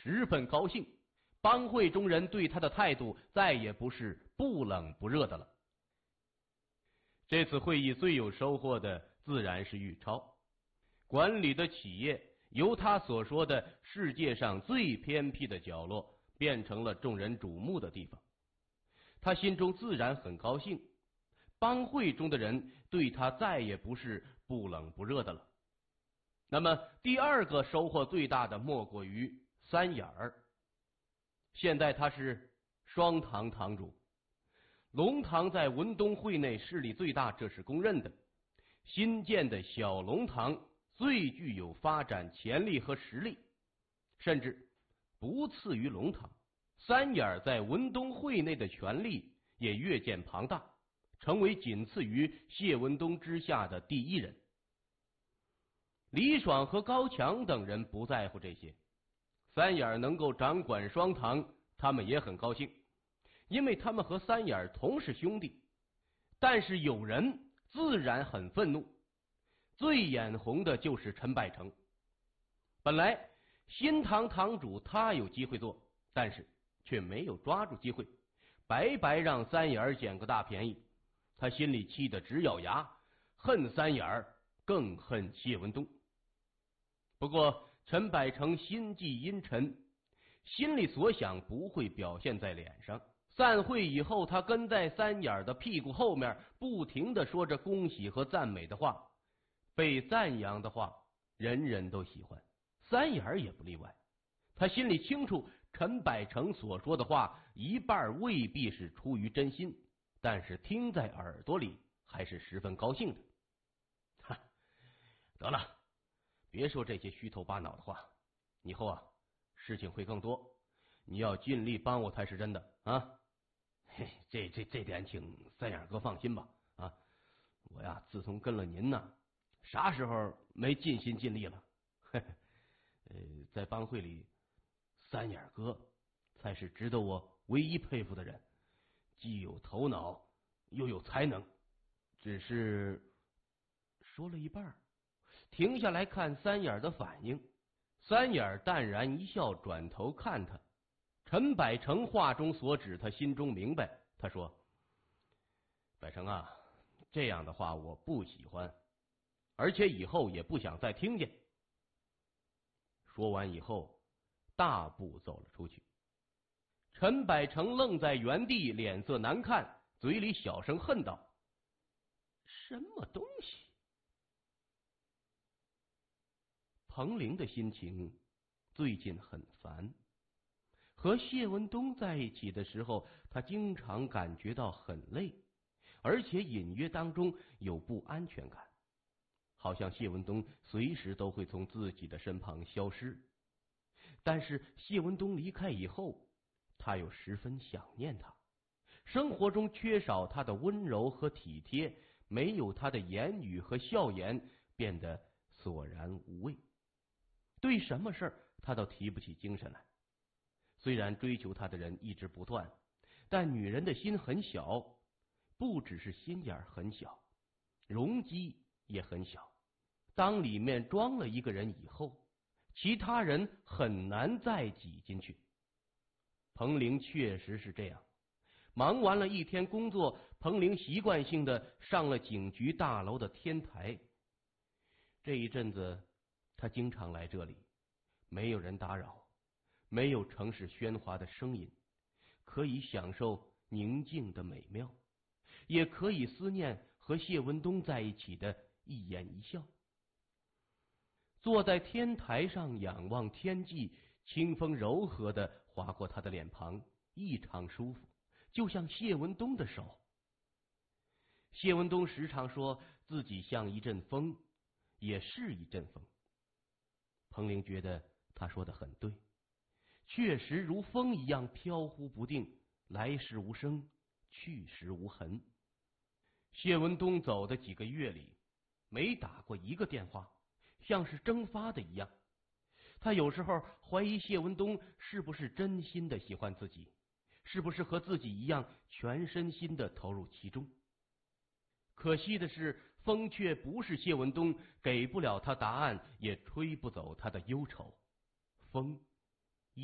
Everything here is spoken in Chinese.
十分高兴，帮会中人对他的态度再也不是不冷不热的了。这次会议最有收获的自然是玉超，管理的企业由他所说的世界上最偏僻的角落变成了众人瞩目的地方，他心中自然很高兴，帮会中的人对他再也不是不冷不热的了。那么第二个收获最大的莫过于三眼儿。现在他是双堂堂主，龙堂在文东会内势力最大，这是公认的。新建的小龙堂最具有发展潜力和实力，甚至不次于龙堂。三眼在文东会内的权力也越见庞大，成为仅次于谢文东之下的第一人。李爽和高强等人不在乎这些，三眼能够掌管双堂，他们也很高兴，因为他们和三眼同是兄弟。但是有人自然很愤怒，最眼红的就是陈百成。本来新堂堂主他有机会做，但是却没有抓住机会，白白让三眼捡个大便宜。他心里气得直咬牙，恨三眼，更恨谢文东。不过陈百成心计阴沉，心里所想不会表现在脸上。散会以后，他跟在三眼的屁股后面，不停地说着恭喜和赞美的话。被赞扬的话，人人都喜欢，三眼也不例外。他心里清楚，陈百成所说的话一半未必是出于真心，但是听在耳朵里还是十分高兴的。哈，得了，别说这些虚头巴脑的话，以后啊，事情会更多，你要尽力帮我才是真的啊！嘿，这点请三眼哥放心吧啊！我呀，自从跟了您呢，啥时候没尽心尽力了？嘿嘿，在帮会里，三眼哥才是值得我唯一佩服的人，既有头脑又有才能。只是说了一半，停下来看三眼的反应。三眼淡然一笑，转头看他。陈百成话中所指，他心中明白。他说：“百成啊，这样的话我不喜欢，而且以后也不想再听见。”说完以后，大步走了出去。陈百成愣在原地，脸色难看，嘴里小声恨道：“什么东西？”彭玲的心情最近很烦。和谢文东在一起的时候，他经常感觉到很累，而且隐约当中有不安全感，好像谢文东随时都会从自己的身旁消失。但是谢文东离开以后，他又十分想念他，生活中缺少他的温柔和体贴，没有他的言语和笑颜，变得索然无味，对什么事他都提不起精神来。虽然追求他的人一直不断，但女人的心很小，不只是心眼很小，容积也很小。当里面装了一个人以后，其他人很难再挤进去。彭玲确实是这样。忙完了一天工作，彭玲习惯性的上了警局大楼的天台。这一阵子，她经常来这里，没有人打扰，没有城市喧哗的声音，可以享受宁静的美妙，也可以思念和谢文东在一起的一言一笑。坐在天台上仰望天际，清风柔和的划过他的脸庞，异常舒服，就像谢文东的手。谢文东时常说自己像一阵风，也是一阵风。彭玲觉得他说的很对，确实如风一样飘忽不定，来时无声，去时无痕。谢文东走的几个月里，没打过一个电话，像是蒸发的一样。他有时候怀疑谢文东是不是真心的喜欢自己，是不是和自己一样全身心的投入其中。可惜的是，风却不是谢文东，给不了他答案，也吹不走他的忧愁。风